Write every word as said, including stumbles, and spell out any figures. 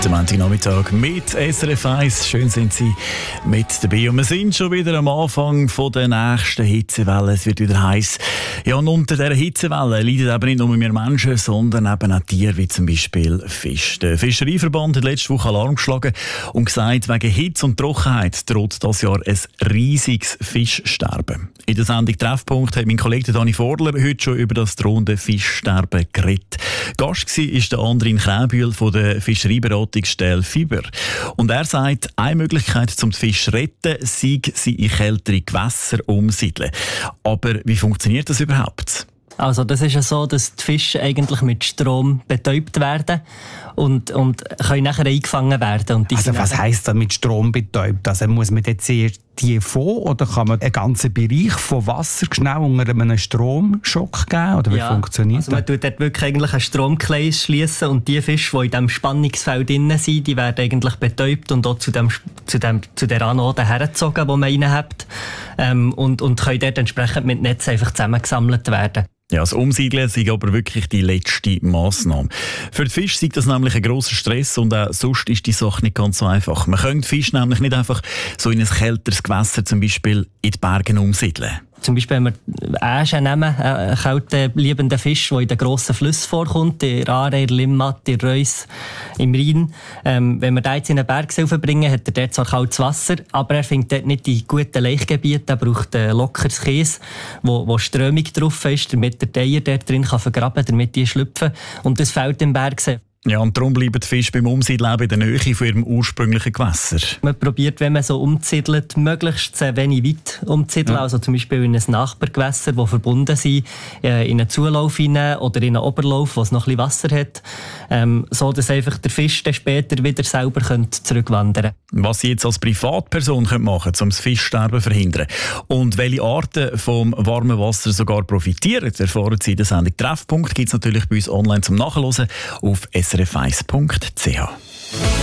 Der Montagnachmittag mit S R F eins. Schön sind Sie mit dabei. Und wir sind schon wieder am Anfang von der nächsten Hitzewelle. Es wird wieder heiß. Ja, und unter dieser Hitzewelle leiden eben nicht nur wir Menschen, sondern eben auch Tiere, wie zum Beispiel Fisch. Der Fischereiverband hat letzte Woche Alarm geschlagen und gesagt, wegen Hitze und Trockenheit droht dieses Jahr ein riesiges Fischsterben. In der Sendung Treffpunkt hat mein Kollege Dani Vorler heute schon über das drohende Fischsterben geredet. Gast war der Andrin Kräbühl von der Fischereiberatungsstelle Fiber. Und er sagt, eine Möglichkeit, um den Fisch zu retten, sei, sie in kältere Gewässer umsiedeln. Aber wie funktioniert das überhaupt? Also das ist ja so, dass die Fische eigentlich mit Strom betäubt werden und, und können nachher eingefangen werden. Und die also was heisst das mit Strom betäubt? Also muss man jetzt eher die von oder kann man einen ganzen Bereich von Wasser schnell unter einem Stromschock geben? Oder wie ja, funktioniert also man das? tut dort wirklich eigentlich einen Stromkreis schließen und die Fische, die in diesem Spannungsfeld drin sind, die werden eigentlich betäubt und auch zu, dem, zu, dem, zu der Anode hergezogen, die man rein hat, ähm, und, und können dort entsprechend mit Netz einfach zusammengesammelt werden. Ja, das Umsiedeln ist aber wirklich die letzte Massnahme. Für die Fische ist das nämlich ein grosser Stress und auch sonst ist die Sache nicht ganz so einfach. Man könnte Fisch nämlich nicht einfach so in ein kälteres Gewässer, zum Beispiel in die Berge, umsiedeln. Zum Beispiel, wenn wir Äschen nehmen, einen kalten, liebenden Fisch, der in den grossen Flüssen vorkommt, in Aare, in Limmat, in Reuss, im Rhein. Ähm, wenn wir den jetzt in einen Berg bringen, hat er dort zwar kaltes Wasser, aber er findet dort nicht die guten Laichgebiete. Er braucht ein lockeres Kies, wo, wo Strömung drauf ist, damit der Teier dort drin kann vergraben kann, damit die schlüpfen. Und das fehlt im Berg. Ja, und darum bleiben die Fische beim Umsiedeln in der Nähe von ihrem ursprünglichen Gewässer. Man probiert, wenn man so umsiedelt, möglichst sehr wenig weit umzusiedeln. Ja. Also zum Beispiel in ein Nachbargewässer, das verbunden sind, in einen Zulauf hinein oder in einen Oberlauf, wo es noch ein bisschen Wasser hat. Ähm, so, dass einfach der Fisch dann später wieder selber zurückwandern könnte. Was Sie jetzt als Privatperson machen können, um das Fischsterben zu verhindern und welche Arten vom warmen Wasser sogar profitieren, erfahren Sie in der Sendung Treffpunkt. Gibt es natürlich bei uns online zum Nachhören auf s r f eins punkt c h.